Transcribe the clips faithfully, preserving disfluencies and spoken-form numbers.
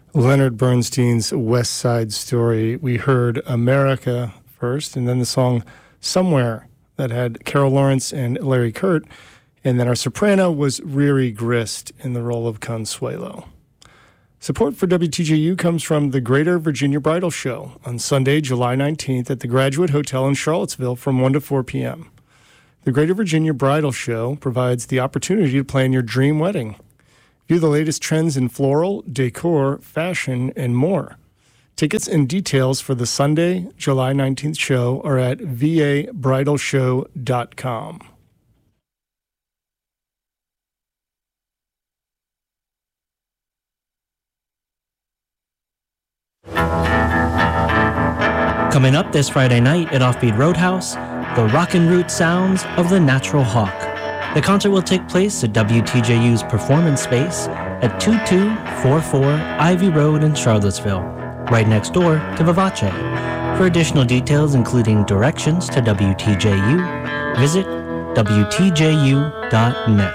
Leonard Bernstein's West Side Story. We heard America first, and then the song Somewhere that had Carol Lawrence and Larry Kurt. And then our soprano was Riri Grist in the role of Consuelo. Support for W T J U comes from the Greater Virginia Bridal Show on Sunday, July nineteenth at the Graduate Hotel in Charlottesville from one to four p.m. The Greater Virginia Bridal Show provides the opportunity to plan your dream wedding. View the latest trends in floral, decor, fashion, and more. Tickets and details for the Sunday, July nineteenth show are at v a bridal show dot com. Coming up this Friday night at Offbeat Roadhouse, the Rockin' Root sounds of the Natural Hawk. The concert will take place at W T J U's Performance Space at two two four four Ivy Road in Charlottesville, right next door to Vivace. For additional details, including directions to W T J U, visit W T J U dot net.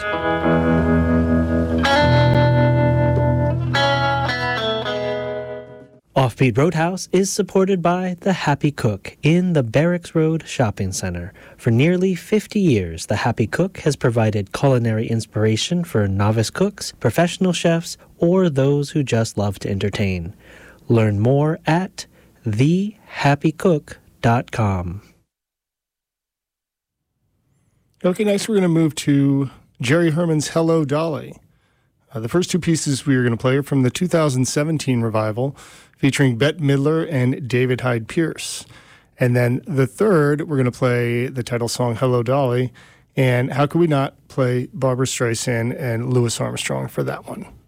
Offbeat Roadhouse is supported by The Happy Cook in the Barracks Road Shopping Center. For nearly fifty years, The Happy Cook has provided culinary inspiration for novice cooks, professional chefs, or those who just love to entertain. Learn more at the happy cook dot com. Okay, next we're going to move to Jerry Herman's Hello, Dolly. Uh, the first two pieces we are going to play are from the two thousand seventeen revival, featuring Bette Midler and David Hyde Pierce. And then the third, we're going to play the title song, Hello, Dolly. And how could we not play Barbra Streisand and Louis Armstrong for that one?